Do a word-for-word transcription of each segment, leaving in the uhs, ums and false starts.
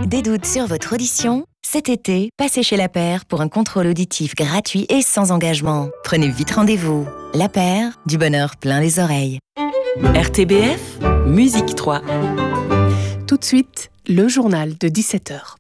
Des doutes sur votre audition ? Cet été, passez chez La Paire pour un contrôle auditif gratuit et sans engagement. Prenez vite rendez-vous. La Paire, du bonheur plein les oreilles. R T B F, Musique trois. Tout de suite, le journal de dix-sept heures.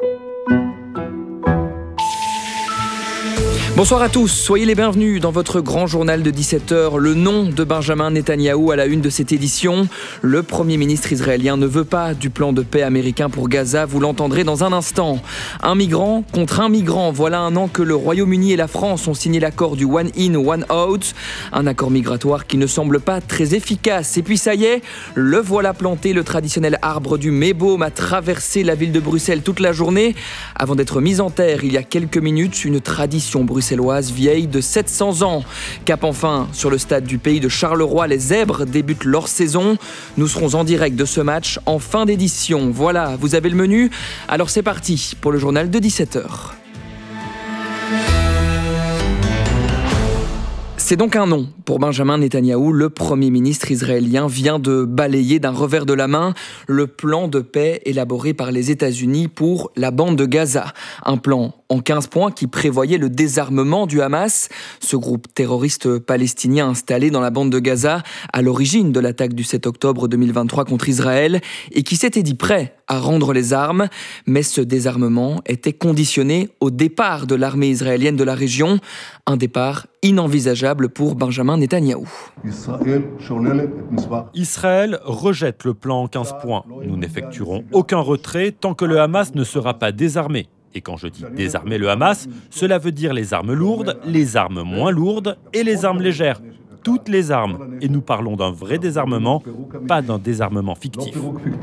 Bonsoir à tous, soyez les bienvenus dans votre grand journal de dix-sept heures. Le nom de Benjamin Netanyahou à la une de cette édition. Le Premier ministre israélien ne veut pas du plan de paix américain pour Gaza, vous l'entendrez dans un instant. Un migrant contre un migrant, voilà un an que le Royaume-Uni et la France ont signé l'accord du One In, One Out. Un accord migratoire qui ne semble pas très efficace. Et puis ça y est, le voilà planté, le traditionnel arbre du Meyboom a traversé la ville de Bruxelles toute la journée avant d'être mis en terre il y a quelques minutes, une tradition bruxelloise. bruxelloise vieille de sept cents ans. Cap enfin sur le stade du pays de Charleroi, les Zèbres débutent leur saison. Nous serons en direct de ce match en fin d'édition. Voilà, vous avez le menu. Alors c'est parti pour le journal de dix-sept heures. C'est donc un non pour Benjamin Netanyahou. Le Premier ministre israélien vient de balayer d'un revers de la main le plan de paix élaboré par les États-Unis pour la bande de Gaza. Un plan en quinze points qui prévoyait le désarmement du Hamas, ce groupe terroriste palestinien installé dans la bande de Gaza à l'origine de l'attaque du sept octobre deux mille vingt-trois contre Israël et qui s'était dit prêt à rendre les armes. Mais ce désarmement était conditionné au départ de l'armée israélienne de la région, un départ inenvisageable pour Benjamin Netanyahou. Israël rejette le plan en quinze points. Nous n'effectuerons aucun retrait tant que le Hamas ne sera pas désarmé. Et quand je dis désarmer le Hamas, cela veut dire les armes lourdes, les armes moins lourdes et les armes légères. Toutes les armes. Et nous parlons d'un vrai désarmement, pas d'un désarmement fictif.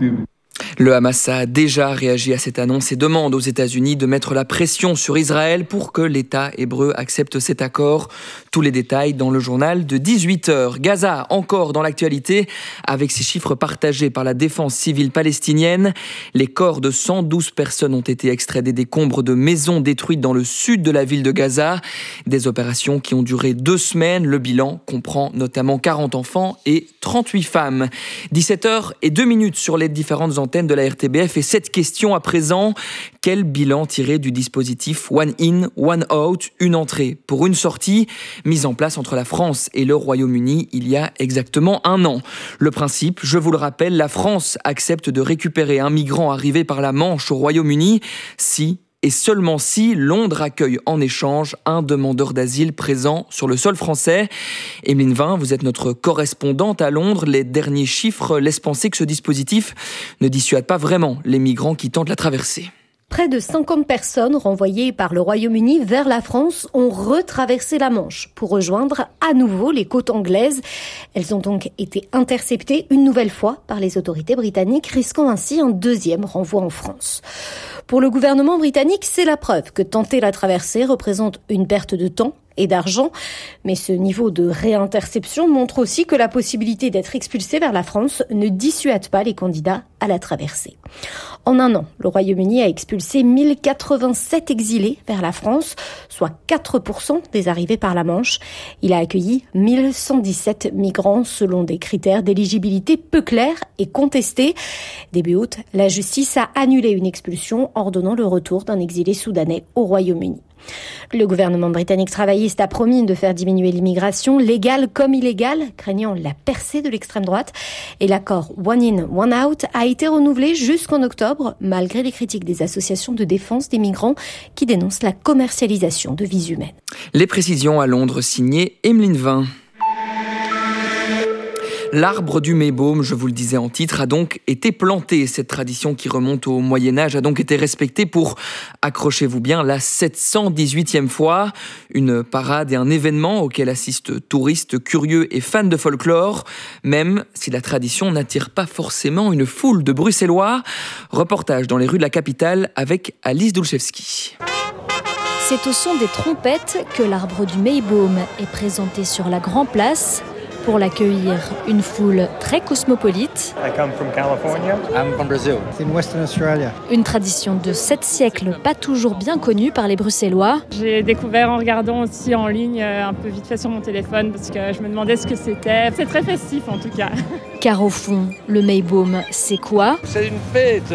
Le Hamas a déjà réagi à cette annonce et demande aux États-Unis de mettre la pression sur Israël pour que l'État hébreu accepte cet accord. Tous les détails dans le journal de dix-huit heures. Gaza, encore dans l'actualité, avec ces chiffres partagés par la défense civile palestinienne. Les corps de cent douze personnes ont été extraits des décombres de maisons détruites dans le sud de la ville de Gaza. Des opérations qui ont duré deux semaines. Le bilan comprend notamment quarante enfants et trente-huit femmes. dix-sept heures et deux minutes sur les différentes antennes de la R T B F et cette question à présent, quel bilan tirer du dispositif One In, One Out, une entrée pour une sortie, mise en place entre la France et le Royaume-Uni il y a exactement un an. Le principe, je vous le rappelle, la France accepte de récupérer un migrant arrivé par la Manche au Royaume-Uni si et seulement si Londres accueille en échange un demandeur d'asile présent sur le sol français. Emeline Vin, vous êtes notre correspondante à Londres. Les derniers chiffres laissent penser que ce dispositif ne dissuade pas vraiment les migrants qui tentent la traversée. Près de cinquante personnes renvoyées par le Royaume-Uni vers la France ont retraversé la Manche pour rejoindre à nouveau les côtes anglaises. Elles ont donc été interceptées une nouvelle fois par les autorités britanniques, risquant ainsi un deuxième renvoi en France. Pour le gouvernement britannique, c'est la preuve que tenter la traversée représente une perte de temps et d'argent. Mais ce niveau de réinterception montre aussi que la possibilité d'être expulsé vers la France ne dissuade pas les candidats à la traversée. En un an, le Royaume-Uni a expulsé mille quatre-vingt-sept exilés vers la France, soit quatre pour cent des arrivées par la Manche. Il a accueilli mille cent dix-sept migrants selon des critères d'éligibilité peu clairs et contestés. Début août, la justice a annulé une expulsion ordonnant le retour d'un exilé soudanais au Royaume-Uni. Le gouvernement britannique travailliste a promis de faire diminuer l'immigration, légale comme illégale, craignant la percée de l'extrême droite. Et l'accord One In, One Out a été renouvelé jusqu'en octobre, malgré les critiques des associations de défense des migrants qui dénoncent la commercialisation de vies humaines. Les précisions à Londres, signées Emeline Vin. L'arbre du Meyboom, je vous le disais en titre, a donc été planté. Cette tradition qui remonte au Moyen-Âge a donc été respectée pour, accrochez-vous bien, la sept cent dix-huitième fois. Une parade et un événement auquel assistent touristes curieux et fans de folklore, même si la tradition n'attire pas forcément une foule de Bruxellois. Reportage dans les rues de la capitale avec Alice Dulczewski. C'est au son des trompettes que l'arbre du Meyboom est présenté sur la Grand Place. Pour l'accueillir, une foule très cosmopolite. I come from California. I'm from Brazil. In Western Australia. Une tradition de sept siècles, pas toujours bien connue par les Bruxellois. J'ai découvert en regardant aussi en ligne, un peu vite fait sur mon téléphone, parce que je me demandais ce que c'était. C'est très festif en tout cas. Car au fond, le Meyboom, c'est quoi ? C'est une fête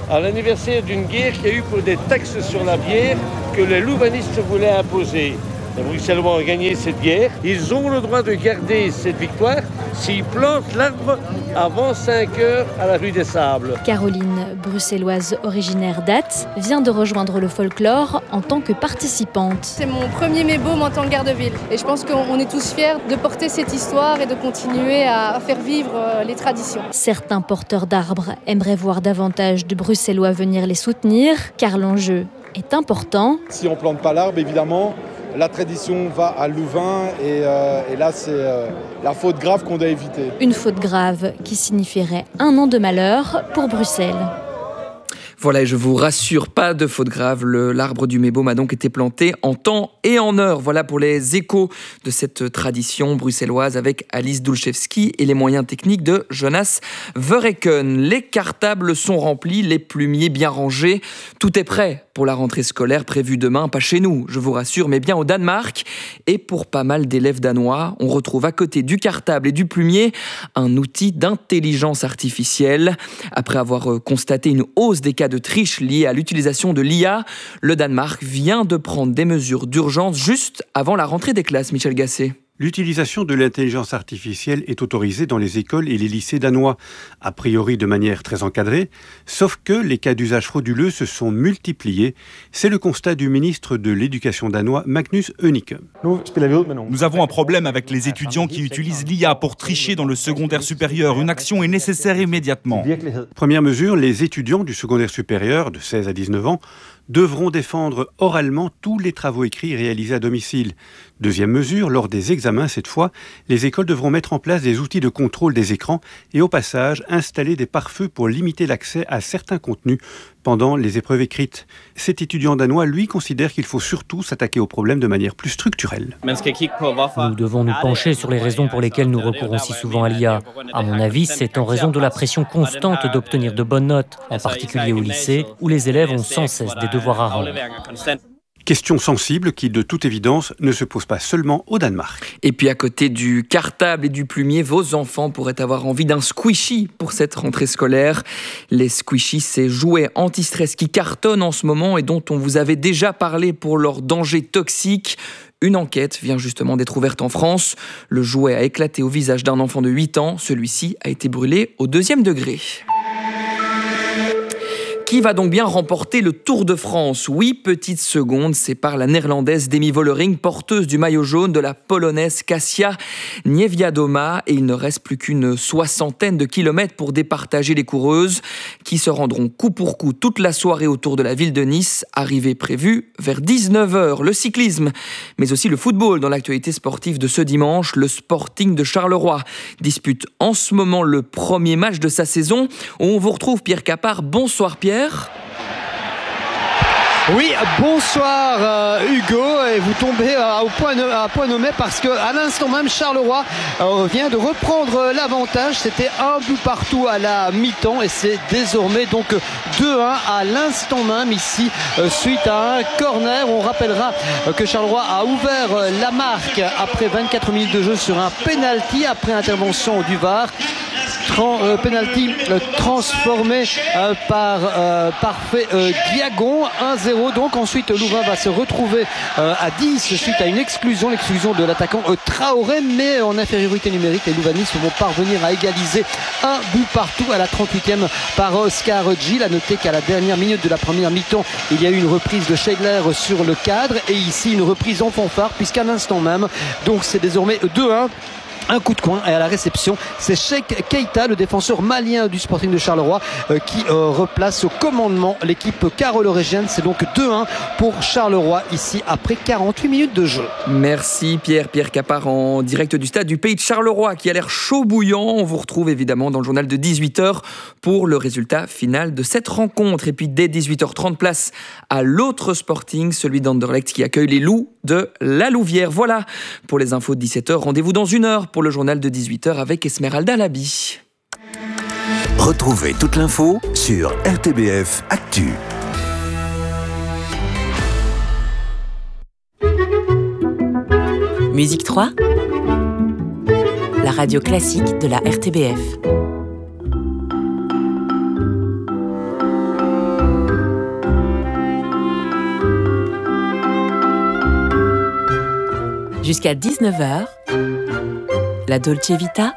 à l'anniversaire d'une guerre qu'il y a eu pour des taxes sur la bière que les louvanistes voulaient imposer. Les Bruxellois ont gagné cette guerre. Ils ont le droit de garder cette victoire s'ils plantent l'arbre avant cinq heures à la rue des Sables. Caroline, bruxelloise originaire d'Ath, vient de rejoindre le folklore en tant que participante. C'est mon premier Maybaume en tant que garde de ville. Et je pense qu'on est tous fiers de porter cette histoire et de continuer à faire vivre les traditions. Certains porteurs d'arbres aimeraient voir davantage de Bruxellois venir les soutenir, car l'enjeu est important. Si on ne plante pas l'arbre, évidemment, la tradition va à Louvain et, euh, et là, c'est euh, la faute grave qu'on doit éviter. Une faute grave qui signifierait un an de malheur pour Bruxelles. Voilà, et je vous rassure, pas de faute grave. Le, l'arbre du Maybaume a donc été planté en temps et en heure. Voilà pour les échos de cette tradition bruxelloise avec Alice Dulczewski et les moyens techniques de Jonas Verreken. Les cartables sont remplis, les plumiers bien rangés. Tout est prêt pour la rentrée scolaire prévue demain, pas chez nous, je vous rassure, mais bien au Danemark. Et pour pas mal d'élèves danois, on retrouve à côté du cartable et du plumier un outil d'intelligence artificielle. Après avoir constaté une hausse des cas de triche liée à l'utilisation de l'I A, le Danemark vient de prendre des mesures d'urgence juste avant la rentrée des classes. Michel Gasset. L'utilisation de l'intelligence artificielle est autorisée dans les écoles et les lycées danois, a priori de manière très encadrée, sauf que les cas d'usage frauduleux se sont multipliés. C'est le constat du ministre de l'Éducation danois, Magnus Heunicke. Nous avons un problème avec les étudiants qui utilisent l'I A pour tricher dans le secondaire supérieur. Une action est nécessaire immédiatement. Première mesure, les étudiants du secondaire supérieur, de seize à dix-neuf ans, devront défendre oralement tous les travaux écrits réalisés à domicile. Deuxième mesure, lors des examens cette fois, les écoles devront mettre en place des outils de contrôle des écrans et au passage installer des pare-feux pour limiter l'accès à certains contenus pendant les épreuves écrites. Cet étudiant danois, lui, considère qu'il faut surtout s'attaquer au problème de manière plus structurelle. Nous devons nous pencher sur les raisons pour lesquelles nous recourons si souvent à l'I A. À mon avis, c'est en raison de la pression constante d'obtenir de bonnes notes, en particulier au lycée, où les élèves ont sans cesse des devoirs à rendre. Question sensible qui, de toute évidence, ne se pose pas seulement au Danemark. Et puis à côté du cartable et du plumier, vos enfants pourraient avoir envie d'un squishy pour cette rentrée scolaire. Les squishies, c'est jouets anti-stress qui cartonnent en ce moment et dont on vous avait déjà parlé pour leur danger toxique. Une enquête vient justement d'être ouverte en France. Le jouet a éclaté au visage d'un enfant de huit ans. Celui-ci a été brûlé au deuxième degré. Qui va donc bien remporter le Tour de France? Oui, petite seconde, c'est par la néerlandaise Demi Vollering, porteuse du maillot jaune de la polonaise Kasia Niewiadoma. Et il ne reste plus qu'une soixantaine de kilomètres pour départager les coureuses qui se rendront coup pour coup toute la soirée autour de la ville de Nice. Arrivée prévue vers dix-neuf heures. Le cyclisme, mais aussi le football dans l'actualité sportive de ce dimanche. Le Sporting de Charleroi dispute en ce moment le premier match de sa saison. On vous retrouve Pierre Capard. Bonsoir Pierre. Oui, bonsoir euh, Hugo, et vous tombez euh, au point, à point nommé parce que à l'instant même Charleroi euh, vient de reprendre l'avantage. C'était un but partout à la mi-temps et c'est désormais donc deux un à l'instant même ici euh, suite à un corner. On rappellera euh, que Charleroi a ouvert euh, la marque après vingt-quatre minutes de jeu sur un penalty après intervention du V A R. Tran, euh, penalty euh, transformé euh, par euh, parfait euh, Diagon. Un zéro, donc ensuite Louvain va se retrouver euh, à dix suite à une exclusion, l'exclusion de l'attaquant euh, Traoré, mais en infériorité numérique les Louvanistes vont parvenir à égaliser un but partout à la trente-huitième par Oscar Gilles. À noter qu'à la dernière minute de la première mi-temps il y a eu une reprise de Scheidler sur le cadre et ici une reprise en fanfare puisqu'à l'instant même donc c'est désormais deux un. Un coup de coin et à la réception c'est Cheikh Keita, le défenseur malien du Sporting de Charleroi euh, qui euh, replace au commandement l'équipe carolo-régienne. C'est donc deux un pour Charleroi ici après quarante-huit minutes de jeu. Merci Pierre, Pierre Capard en direct du stade du Pays de Charleroi qui a l'air chaud bouillant. On vous retrouve évidemment dans le journal de dix-huit heures pour le résultat final de cette rencontre. Et puis dès dix-huit heures trente, place à l'autre Sporting, celui d'Anderlecht qui accueille les Loups de la Louvière. Voilà pour les infos de dix-sept heures. Rendez-vous dans une heure pour le journal de dix-huit heures avec Esmeralda Labi. Retrouvez toute l'info sur R T B F Actu. Musique trois, la radio classique de la R T B F. Jusqu'à dix-neuf heures, la Dolce Vita.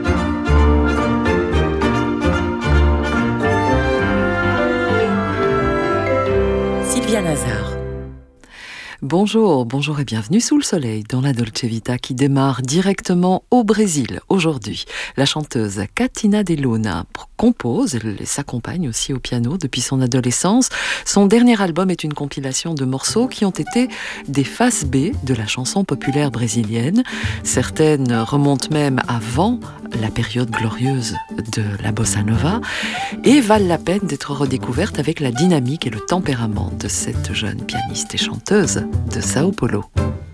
Sylvia Nazar. Bonjour, bonjour et bienvenue sous le soleil dans la Dolce Vita qui démarre directement au Brésil aujourd'hui. La chanteuse Katina De Luna compose, elle s'accompagne aussi au piano depuis son adolescence. Son dernier album est une compilation de morceaux qui ont été des faces B de la chanson populaire brésilienne. Certaines remontent même avant la période glorieuse de la bossa nova et valent la peine d'être redécouvertes avec la dynamique et le tempérament de cette jeune pianiste et chanteuse de Sao Paulo.